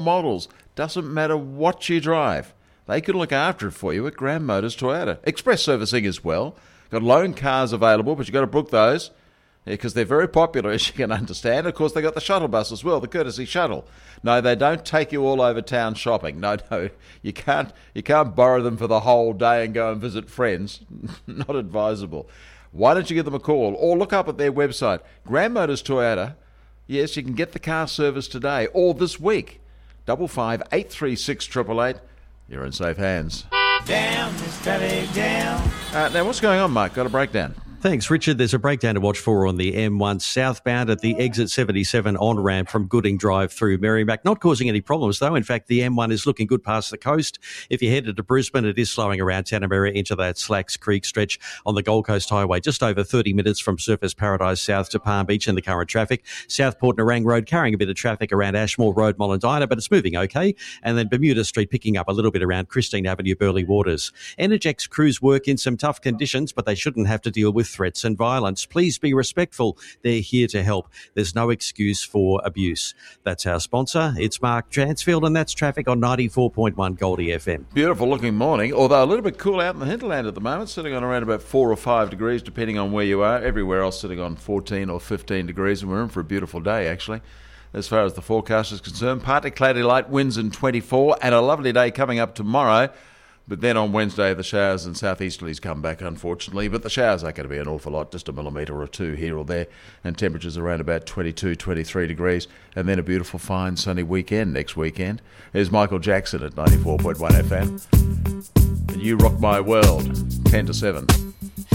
models. Doesn't matter what you drive. They can look after it for you at Grand Motors Toyota. Express servicing as well. Got loan cars available, but you've got to book those because they're very popular, as you can understand. Of course, they got the shuttle bus as well, the courtesy shuttle. No, they don't take you all over town shopping. No, you can't borrow them for the whole day and go and visit friends. Not advisable. Why don't you give them a call or look up at their website, Grand Motors Toyota. Yes, you can get the car service today or this week. 55 836 888. You're in safe hands. Down, this traffic down. Now, what's going on, Mark? Got a breakdown. Thanks, Richard. There's a breakdown to watch for on the M1 southbound at the exit 77 on-ramp from Gooding Drive through Merrimack. Not causing any problems, though. In fact, the M1 is looking good past the coast. If you're headed to Brisbane, it is slowing around Tanamera into that Slacks Creek stretch on the Gold Coast Highway. Just over 30 minutes from Surfers Paradise south to Palm Beach in the current traffic. Southport Nerang Road carrying a bit of traffic around Ashmore Road, Molondina, but it's moving okay. And then Bermuda Street picking up a little bit around Christine Avenue, Burleigh Waters. Energex crews work in some tough conditions, but they shouldn't have to deal with threats and violence. Please be respectful. They're here to help. There's no excuse for abuse. That's our sponsor. It's Mark Transfield, and that's traffic on 94.1 Goldie FM. Beautiful looking morning, although a little bit cool out in the hinterland at the moment, sitting on around about 4 or 5 degrees, depending on where you are. Everywhere else sitting on 14 or 15 degrees, and we're in for a beautiful day, actually. As far as the forecast is concerned, partly cloudy, light winds in 24, and a lovely day coming up tomorrow. But then on Wednesday, the showers and southeasterlies come back, unfortunately. But the showers aren't going to be an awful lot, just a millimetre or two here or there. And temperatures around about 22, 23 degrees. And then a beautiful, fine, sunny weekend next weekend. Here's Michael Jackson at 94.1 FM. And You Rock My World, 10 to 7.